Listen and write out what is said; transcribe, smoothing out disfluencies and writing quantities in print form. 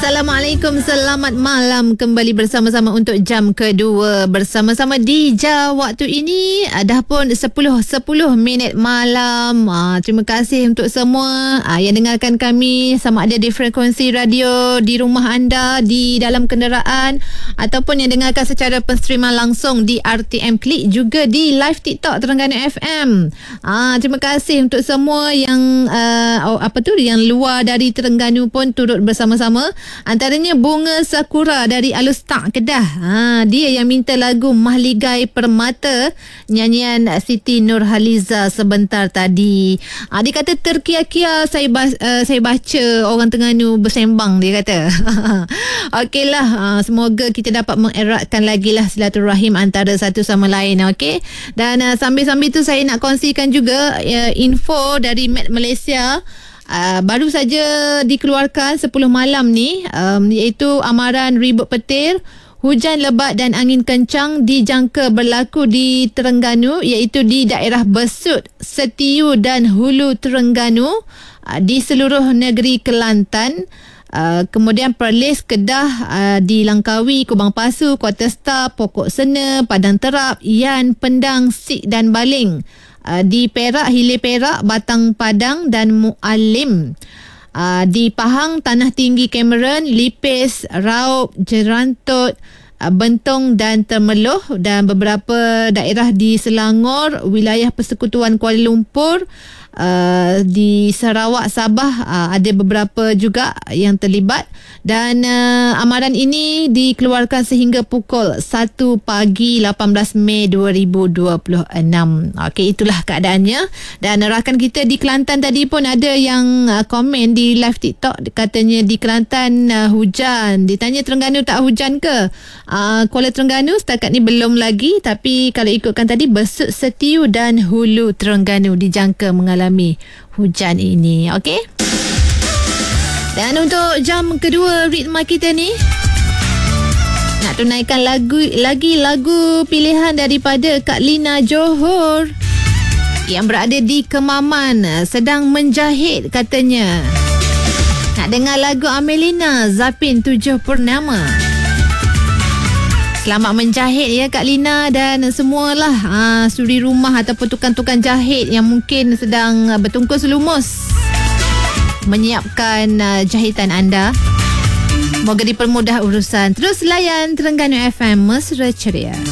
Assalamualaikum, selamat malam. Kembali bersama-sama untuk jam kedua bersama-sama di Dija. Waktu ini dah pun 10 minit malam. Terima kasih untuk semua yang dengarkan kami, sama ada di frekuensi radio di rumah anda, di dalam kenderaan, ataupun yang dengarkan secara penstreaman langsung di RTM Klik, juga di live TikTok Terengganu FM. Terima kasih untuk semua yang yang luar dari Terengganu pun turut bersama-sama. Antaranya Bunga Sakura dari Alustak, Kedah. Dia yang minta lagu Mahligai Permata, nyanyian Siti Nurhaliza sebentar tadi. Dia kata terkia-kia saya baca orang Terengganu bersembang, dia kata. Okeylah, semoga kita dapat mengeratkan lagi lah silaturahim antara satu sama lain. Okey. Dan sambil-sambil tu saya nak kongsikan juga info dari Met Malaysia. Baru saja dikeluarkan 10 malam ni, iaitu amaran ribut petir, hujan lebat dan angin kencang dijangka berlaku di Terengganu, iaitu di daerah Besut, Setiu dan Hulu Terengganu, di seluruh negeri Kelantan. Kemudian Perlis, Kedah, di Langkawi, Kubang Pasu, Kuarter Star, Pokok Sena, Padang Terap, Yan, Pendang, Sik dan Baling. Di Perak, Hilir Perak, Batang Padang dan Mualim. Di Pahang, Tanah Tinggi Cameron, Lipis, Raub, Jerantut, Bentong dan Temeloh, dan beberapa daerah di Selangor, wilayah Persekutuan Kuala Lumpur, di Sarawak, Sabah, ada beberapa juga yang terlibat. Dan amaran ini dikeluarkan sehingga pukul 1 pagi 18 Mei 2026. Okey, itulah keadaannya. Dan rakan kita di Kelantan tadi pun ada yang komen di live TikTok, katanya di Kelantan hujan. Ditanya Terengganu tak hujan ke? Kuala Terengganu setakat ni belum lagi, tapi kalau ikutkan tadi, Besut, Setiu dan Hulu Terengganu dijangka mengalami hujan ini. Okey. Dan untuk jam kedua ritma kita ni, nak tunaikan lagu pilihan daripada Kak Lina Johor yang berada di Kemaman, sedang menjahit katanya. Nak dengar lagu Amelina, Zapin 7 Purnama. Selamat menjahit ya Kak Lina, dan semualah suri rumah ataupun tukang-tukang jahit yang mungkin sedang bertungkus lumus menyiapkan jahitan anda. Moga dipermudah urusan. Terus layan Terengganu FM, mesra ceria.